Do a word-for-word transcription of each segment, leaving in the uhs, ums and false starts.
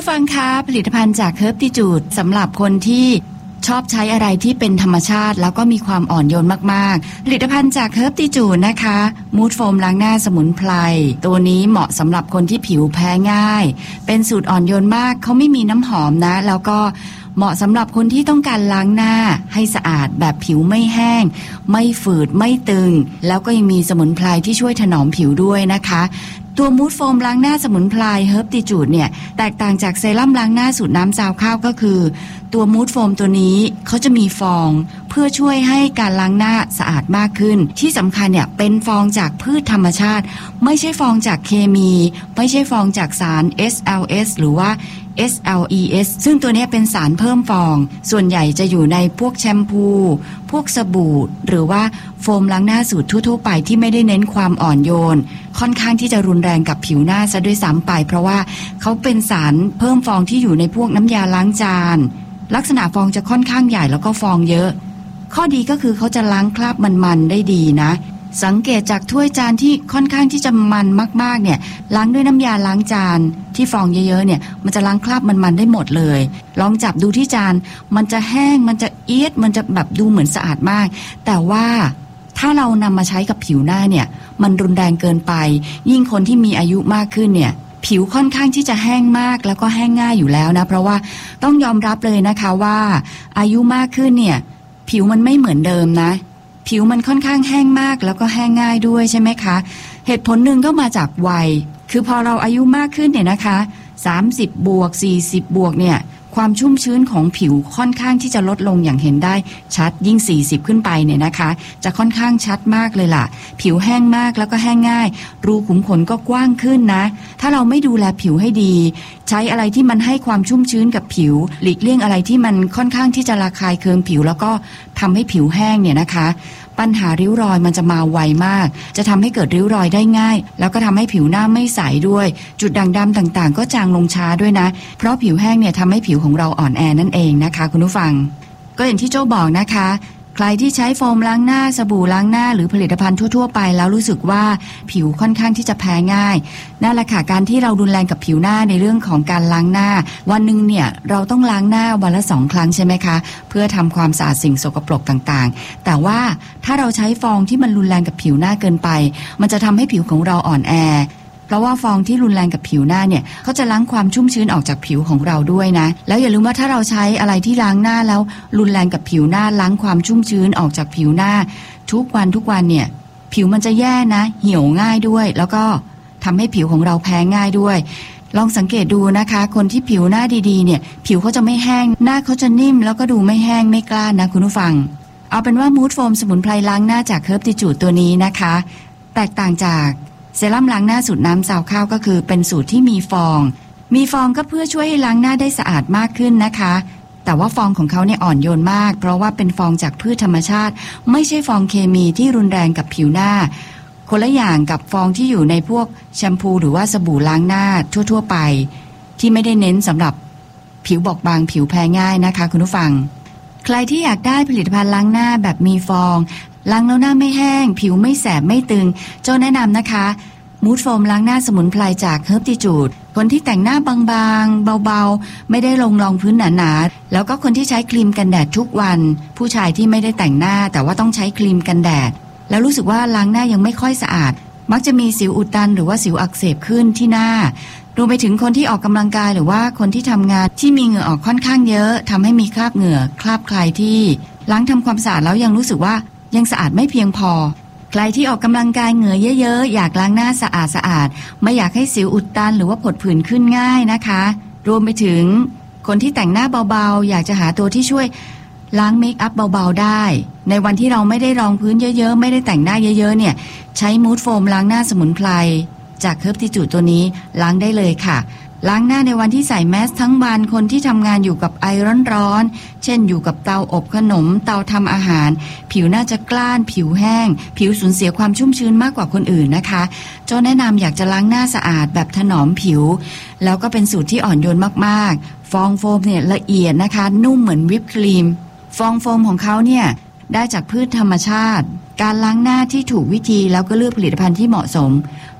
ฟังคะผลิตภัณฑ์จากเฮิร์บติจูดสำหรับคนที่ชอบใช้อะไรที่เป็นธรรมชาติแล้วก็มีความอ่อนโยนมากๆผลิตภัณฑ์จากเฮิร์บติจูดนะคะมูดโฟมล้างหน้าสมุนไพรตัวนี้เหมาะสำหรับคนที่ผิวแพ้ง่ายเป็นสูตรอ่อนโยนมากเขาไม่มีน้ำหอมนะแล้วก็เหมาะสำหรับคนที่ต้องการล้างหน้าให้สะอาดแบบผิวไม่แห้งไม่ฝืดไม่ตึงแล้วก็ยังมีสมุนไพรที่ช่วยถนอมผิวด้วยนะคะตัวมูดโฟมล้างหน้าสมุนไพรเฮิร์บติจูดเนี่ยแตกต่างจากเซรั่มล้างหน้าสูตรน้ำซาวข้าวก็คือตัวมูดโฟมตัวนี้เขาจะมีฟองเพื่อช่วยให้การล้างหน้าสะอาดมากขึ้นที่สำคัญเนี่ยเป็นฟองจากพืชธรรมชาติไม่ใช่ฟองจากเคมีไม่ใช่ฟองจากสาร เอส แอล เอส หรือว่า เอส แอล อี เอส ซึ่งตัวนี้เป็นสารเพิ่มฟองส่วนใหญ่จะอยู่ในพวกแชมพูพวกสบู่หรือว่าโฟมล้างหน้าสูตรทั่วๆไปที่ไม่ได้เน้นความอ่อนโยนค่อนข้างที่จะรุนแรงกับผิวหน้าซะด้วยซ้ำไปเพราะว่าเขาเป็นสารเพิ่มฟองที่อยู่ในพวกน้ำยาล้างจานลักษณะฟองจะค่อนข้างใหญ่แล้วก็ฟองเยอะข้อดีก็คือเขาจะล้างคราบมันๆได้ดีนะสังเกตจากถ้วยจานที่ค่อนข้างที่จะมันมากๆเนี่ยล้างด้วยน้ำยาล้างจานที่ฟองเยอะๆเนี่ยมันจะล้างคราบมันๆได้หมดเลยลองจับดูที่จานมันจะแห้งมันจะเอียดมันจะแบบดูเหมือนสะอาดมากแต่ว่าถ้าเรานำมาใช้กับผิวหน้าเนี่ยมันรุนแรงเกินไปยิ่งคนที่มีอายุมากขึ้นเนี่ยผิวค่อนข้างที่จะแห้งมากแล้วก็แห้งง่ายอยู่แล้วนะเพราะว่าต้องยอมรับเลยนะคะว่าอายุมากขึ้นเนี่ยผิวมันไม่เหมือนเดิมนะผิวมันค่อนข้างแห้งมากแล้วก็แห้งง่ายด้วยใช่ไหมคะเหตุผลหนึ่งก็มาจากวัยคือพอเราอายุมากขึ้นเนี่ยนะคะสามสิบบวกสี่สิบบวกเนี่ยความชุ่มชื้นของผิวค่อนข้างที่จะลดลงอย่างเห็นได้ชัดยิ่งสี่สิบขึ้นไปเนี่ยนะคะจะค่อนข้างชัดมากเลยล่ะผิวแห้งมากแล้วก็แห้งง่ายรูขุมขนก็กว้างขึ้นนะถ้าเราไม่ดูแลผิวให้ดีใช้อะไรที่มันให้ความชุ่มชื้นกับผิวหลีกเลี่ยงอะไรที่มันค่อนข้างที่จะระคายเคืองผิวแล้วก็ทำให้ผิวแห้งเนี่ยนะคะปัญหาริ้วรอยมันจะมาไวมากจะทำให้เกิดริ้วรอยได้ง่ายแล้วก็ทำให้ผิวหน้าไม่ใสด้วยจุดด่างดำต่างๆก็จางลงช้าด้วยนะเพราะผิวแห้งเนี่ยทำให้ผิวของเราอ่อนแอนั่นเองนะคะคุณผู้ฟังก็อย่างที่โจ้บอกนะคะใครที่ใช้โฟมล้างหน้าสบู่ล้างหน้าหรือผลิตภัณฑ์ทั่วๆไปแล้วรู้สึกว่าผิวค่อนข้างที่จะแพ้ง่ายนั่นแหละค่ะการที่เรารุนแรงกับผิวหน้าในเรื่องของการล้างหน้าวันนึงเนี่ยเราต้องล้างหน้าวันละสองครั้งใช่ไหมคะเพื่อทำความสะอาดสิ่งสกปรกต่างๆแต่ว่าถ้าเราใช้ฟองที่มันรุนแรงกับผิวหน้าเกินไปมันจะทำให้ผิวของเราอ่อนแอเพราะว่าฟองที่รุนแรงกับผิวหน้าเนี่ยเขาจะล้างความชุ่มชื้นออกจากผิวของเราด้วยนะแล้วอย่าลืมว่าถ้าเราใช้อะไรที่ล้างหน้าแล้วรุนแรงกับผิวหน้าล้างความชุ่มชื้นออกจากผิวหน้าทุกวันทุกวันเนี่ยผิวมันจะแย่นะเหี่ยวง่ายด้วยแล้วก็ทำให้ผิวของเราแพ้ง่ายด้วยลองสังเกตดูนะคะคนที่ผิวหน้าดีๆเนี่ยผิวเขาจะไม่แห้งหน้าเขาจะนิ่มแล้วก็ดูไม่แห้งไม่กล้านนะคุณผู้ฟังเอาเป็นว่ามูดโฟมสมุนไพรล้างหน้าจากเฮิร์บติจูดตัวนี้นะคะแตกต่างจากเซรั่มล้างหน้าสูตรน้ำซาวข้าวก็คือเป็นสูตรที่มีฟองมีฟองก็เพื่อช่วยให้ล้างหน้าได้สะอาดมากขึ้นนะคะแต่ว่าฟองของเขาเนี่ยอ่อนโยนมากเพราะว่าเป็นฟองจากพืชธรรมชาติไม่ใช่ฟองเคมีที่รุนแรงกับผิวหน้าคนละอย่างกับฟองที่อยู่ในพวกแชมพูหรือว่าสบู่ล้างหน้าทั่วๆไปที่ไม่ได้เน้นสำหรับผิวบอบบางผิวแพ้ง่ายนะคะคุณผู้ฟังใครที่อยากได้ผลิตภัณฑ์ล้างหน้าแบบมีฟองล้างแล้วหน้าไม่แห้งผิวไม่แสบไม่ตึงเจ้าแนะนำนะคะมูดโฟมล้างหน้าสมุนไพรจากเฮิร์บติจูดคนที่แต่งหน้าบางๆเบาๆไม่ได้ลงรองพื้นหนาๆแล้วก็คนที่ใช้ครีมกันแดดทุกวันผู้ชายที่ไม่ได้แต่งหน้าแต่ว่าต้องใช้ครีมกันแดดแล้วรู้สึกว่าล้างหน้ายังไม่ค่อยสะอาดมักจะมีสิวอุดตันหรือว่าสิวอักเสบขึ้นที่หน้ารวมไปถึงคนที่ออกกำลังกายหรือว่าคนที่ทำงานที่มีเหงื่อออกค่อนข้างเยอะทำให้มีคราบเหงื่อคราบใครที่ล้างทำความสะอาดแล้วยังรู้สึกว่ายังสะอาดไม่เพียงพอใครที่ออกกำลังกายเหงื่อเยอะๆอยากล้างหน้าสะอาดสะอาดไม่อยากให้สิวอุดตันหรือว่าผดผื่นขึ้นง่ายนะคะรวมไปถึงคนที่แต่งหน้าเบาๆอยากจะหาตัวที่ช่วยล้างเมคอัพเบาๆได้ในวันที่เราไม่ได้รองพื้นเยอะๆไม่ได้แต่งหน้าเยอะๆเนี่ยใช้มูดโฟมล้างหน้าสมุนไพรจากเฮิร์บติจูดตัวนี้ล้างได้เลยค่ะล้างหน้าในวันที่ใส่แมสทั้งวันคนที่ทำงานอยู่กับไอร้อนๆเช่นอยู่กับเตาอบขนมเตาทำอาหารผิวน่าจะกล้านผิวแห้งผิวสูญเสียความชุ่มชื้นมากกว่าคนอื่นนะคะเจ้าแนะนำอยากจะล้างหน้าสะอาดแบบถนอมผิวแล้วก็เป็นสูตรที่อ่อนโยนมากๆฟองโฟมเนี่ยละเอียดนะคะนุ่มเหมือนวิปครีมฟองโฟมของเขาเนี่ยได้จากพืชธรรมชาติการล้างหน้าที่ถูกวิธีแล้วก็เลือกผลิตภัณฑ์ที่เหมาะสม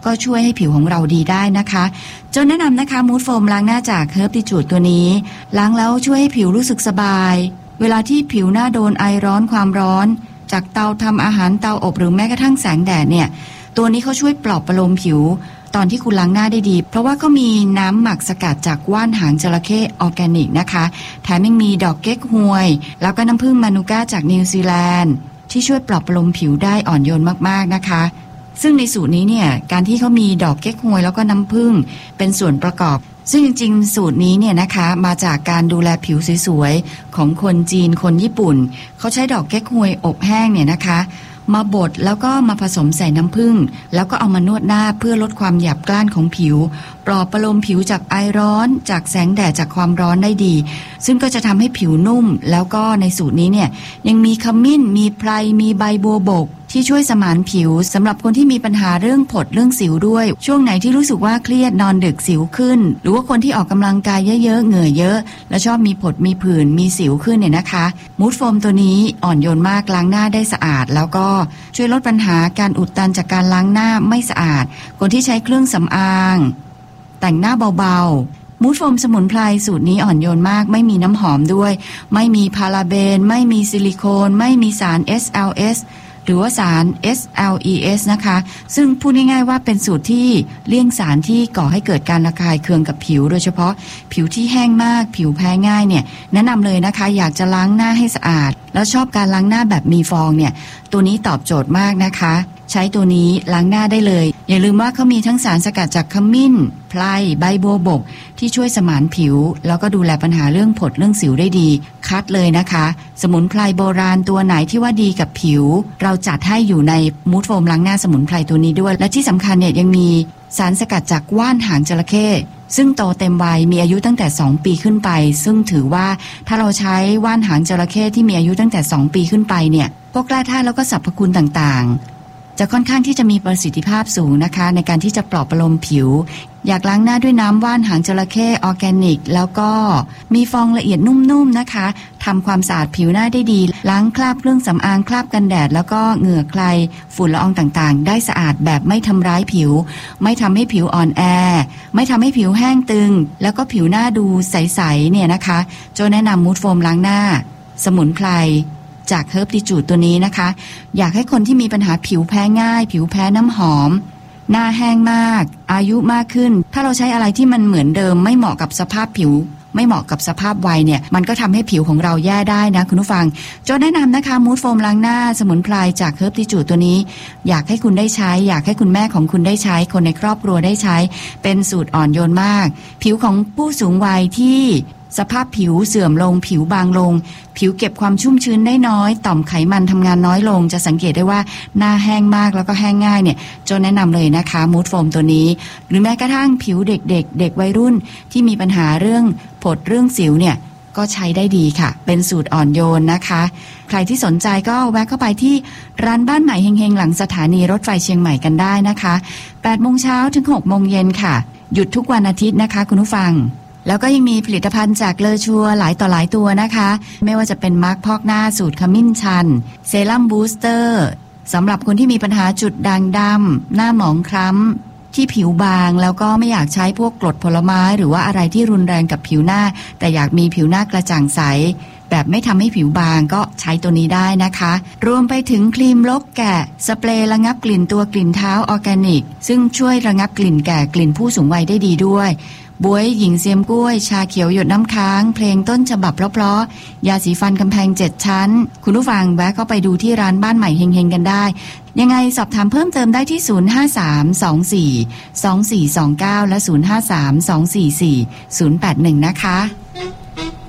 ก็ช่วยให้ผิวของเราดีได้นะคะจนแนะนำนะคะมูดโฟมล้างหน้าจากเฮิร์บติจูดตัวนี้ล้างแล้วช่วยให้ผิวรู้สึกสบายเวลาที่ผิวหน้าโดนไอร้อนความร้อนจากเตาทำอาหารเตาอบหรือแม้กระทั่งแสงแดดเนี่ยตัวนี้เขาช่วยปลอบประโลมผิวตอนที่คุณล้างหน้าได้ดีเพราะว่าก็มีน้ำหมักสกัดจากว่านหางจระเข้ออร์แกนิกนะคะแถมยังมีดอกเก๊กฮวยแล้วก็น้ำผึ้งมานูก้าจากนิวซีแลนด์ที่ช่วยปลอบประโลมผิวได้อ่อนโยนมากๆนะคะซึ่งในสูตรนี้เนี่ยการที่เขามีดอกเก๊กฮวยแล้วก็น้ำผึ้งเป็นส่วนประกอบซึ่งจริงๆสูตรนี้เนี่ยนะคะมาจากการดูแลผิวสวยๆของคนจีนคนญี่ปุ่นเขาใช้ดอกเก๊กฮวยอบแห้งเนี่ยนะคะมาบดแล้วก็มาผสมใส่น้ำผึ้งแล้วก็เอามานวดหน้าเพื่อลดความหยาบกร้านของผิวปลอบประโลมผิวจากไอร้อนจากแสงแดดจากความร้อนได้ดีซึ่งก็จะทำให้ผิวนุ่มแล้วก็ในสูตรนี้เนี่ยยังมีขมิ้นมีไพรมีใบบัวบกที่ช่วยสมานผิวสำหรับคนที่มีปัญหาเรื่องผดเรื่องสิวด้วยช่วงไหนที่รู้สึกว่าเครียดนอนดึกสิวขึ้นหรือว่าคนที่ออกกำลังกายเยอะๆเหงื่อเยอะและชอบมีผดมีผื่นมีสิวขึ้นเนี่ยนะคะมูดโฟมตัวนี้อ่อนโยนมากล้างหน้าได้สะอาดแล้วก็ช่วยลดปัญหาการอุดตันจากการล้างหน้าไม่สะอาดคนที่ใช้เครื่องสำอางแต่งหน้าเบาๆมูดโฟมสมุนไพรสูตรนี้อ่อนโยนมากไม่มีน้ำหอมด้วยไม่มีพาราเบนไม่มีซิลิโคนไม่มีสาร เอส แอล เอสหรือว่าสาร เอส แอล อี เอส นะคะซึ่งพูดง่ายๆว่าเป็นสูตรที่เลี่ยงสารที่ก่อให้เกิดการระคายเคืองกับผิวโดยเฉพาะผิวที่แห้งมากผิวแพ้ง่ายเนี่ยแนะนำเลยนะคะอยากจะล้างหน้าให้สะอาดแล้วชอบการล้างหน้าแบบมีฟองเนี่ยตัวนี้ตอบโจทย์มากนะคะใช้ตัวนี้ล้างหน้าได้เลยอย่าลืมว่าเขามีทั้งสารสกัดจากขมิ้นไพรใบบัวบกที่ช่วยสมานผิวแล้วก็ดูแลปัญหาเรื่องผดเรื่องสิวได้ดีคัดเลยนะคะสมุนไพรโบราณตัวไหนที่ว่าดีกับผิวเราจัดให้อยู่ในมูดโฟมล้างหน้าสมุนไพรตัวนี้ด้วยและที่สำคัญเนี่ยยังมีสารสกัดจากว่านหางจระเข้ซึ่งโตเต็มวัยมีอายุตั้งแต่สองปีขึ้นไปซึ่งถือว่าถ้าเราใช้ว่านหางจระเข้ที่มีอายุตั้งแต่สองปีขึ้นไปเนี่ยพวกแร่ธาตุแล้วก็สรรพคุณต่างๆจะค่อนข้างที่จะมีประสิทธิภาพสูงนะคะในการที่จะปลอบประโลมผิวอยากล้างหน้าด้วยน้ำว่านหางจระเข้ออร์แกนิกแล้วก็มีฟองละเอียดนุ่มๆนะคะทำความสะอาดผิวหน้าได้ดีล้างคราบเครื่องสำอางคราบกันแดดแล้วก็เหงื่อใครฝุ่นละอองต่างๆได้สะอาดแบบไม่ทำร้ายผิวไม่ทำให้ผิวอ่อนแอไม่ทำให้ผิวแห้งตึงแล้วก็ผิวหน้าดูใสๆเนี่ยนะคะโจแนะนำมูดโฟมล้างหน้าสมุนไพรจากเฮิร์บติจูดตัวนี้นะคะอยากให้คนที่มีปัญหาผิวแพ้ง่ายผิวแพ้น้ำหอมหน้าแห้งมากอายุมากขึ้นถ้าเราใช้อะไรที่มันเหมือนเดิมไม่เหมาะกับสภาพผิวไม่เหมาะกับสภาพวัยเนี่ยมันก็ทำให้ผิวของเราแย่ได้นะคุณผู้ฟังโจแนะนำนะคะมูดโฟมล้างหน้าสมุนไพรจากเฮิร์บติจูดตัวนี้อยากให้คุณได้ใช้อยากให้คุณแม่ของคุณได้ใช้คนในครอบครัวได้ใช้เป็นสูตรอ่อนโยนมากผิวของผู้สูงวัยที่สภาพผิวเสื่อมลงผิวบางลงผิวเก็บความชุ่มชื้นได้น้อยต่อมไขมันทำงานน้อยลงจะสังเกตได้ว่าหน้าแห้งมากแล้วก็แห้งง่ายเนี่ยโจแนะนำเลยนะคะมูดโฟมตัวนี้หรือแม้กระทั่งผิวเด็กๆ เ, เด็กวัยรุ่นที่มีปัญหาเรื่องผดเรื่องสิวเนี่ยก็ใช้ได้ดีค่ะเป็นสูตรอ่อนโยนนะคะใครที่สนใจก็แวะเข้าไปที่ร้านบ้านใหม่เฮงๆหลังสถานีรถไฟเชียงใหม่กันได้นะคะแปดโมงเช้าถึงหกโมงเย็นค่ะหยุดทุกวันอาทิตย์นะคะคุณผู้ฟังแล้วก็ยังมีผลิตภัณฑ์จากเลอชัวหลายต่อหลายตัวนะคะไม่ว่าจะเป็นมาร์คพอกหน้าสูตรขมิ้นชันเซรั่มบูสเตอร์สำหรับคนที่มีปัญหาจุดด่างดำหน้าหมองคล้ำที่ผิวบางแล้วก็ไม่อยากใช้พวกกรดผลไม้หรือว่าอะไรที่รุนแรงกับผิวหน้าแต่อยากมีผิวหน้ากระจ่างใสแบบไม่ทำให้ผิวบางก็ใช้ตัวนี้ได้นะคะรวมไปถึงครีมลกแกะสเปรย์ระงับกลิ่นตัวกลิ่นเท้าออร์แกนิกซึ่งช่วยระงับกลิ่นแก่กลิ่นผู้สูงวัยได้ดีด้วยบ๊วยหญิงเซียมกล้วยชาเขียวหยดน้ำค้างเพลงต้นฉบับเพราะๆยาสีฟันกำแพงเจ็ดชั้นคุณผู้ฟังแวะเข้าไปดูที่ร้านบ้านใหม่เฮงๆกันได้ยังไงสอบถามเพิ่มเติมได้ที่ศูนย์ ห้า สาม สอง สี่ สอง สี่ สอง เก้าและศูนย์ ห้า สาม สอง สี่ สี่ ศูนย์ แปด หนึ่งนะคะ